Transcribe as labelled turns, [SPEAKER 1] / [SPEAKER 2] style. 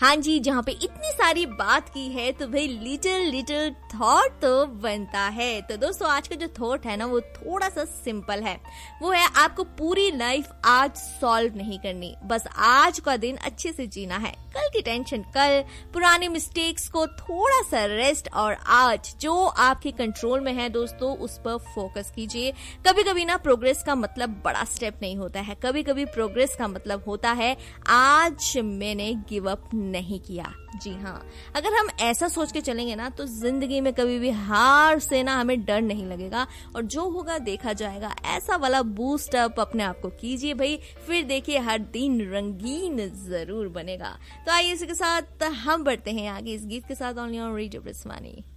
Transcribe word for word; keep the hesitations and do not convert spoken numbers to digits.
[SPEAKER 1] हाँ जी, जहाँ पे इतनी सारी बात की है तो भाई लिटिल लिटिल थॉट तो बनता है। तो दोस्तों आज का जो थॉट है ना वो थोड़ा सा सिंपल है, वो है आपको पूरी लाइफ आज सॉल्व नहीं करनी, बस आज का दिन अच्छे से जीना है। कल की टेंशन कल, पुराने मिस्टेक्स को थोड़ा सा रेस्ट, और आज जो आपके कंट्रोल में है दोस्तों उस पर फोकस कीजिए। कभी कभी ना प्रोग्रेस का मतलब बड़ा स्टेप नहीं होता है, कभी कभी प्रोग्रेस का मतलब होता है आज मैंने गिव अप नहीं किया। जी हाँ, अगर हम ऐसा सोच के चलेंगे ना तो जिंदगी में कभी भी हार से ना हमें डर नहीं लगेगा, और जो होगा देखा जाएगा। ऐसा वाला बूस्ट अप अपने आप को कीजिए भाई, फिर देखिए हर दिन रंगीन जरूर बनेगा। तो आइए इसी के साथ हम बढ़ते हैं आगे इस गीत के साथ, ओनली ऑन रेडियो ब्रिस्वानी।